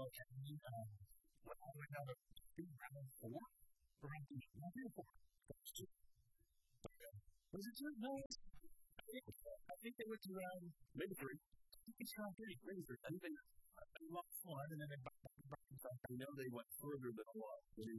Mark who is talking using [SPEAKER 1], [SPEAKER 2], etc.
[SPEAKER 1] when I went out of round four, around three or four. That's two. Was it two? No, I think they went to round maybe three. I think it's round three, maybe three. I think they lost one, and then they back. I know they went further than a lot.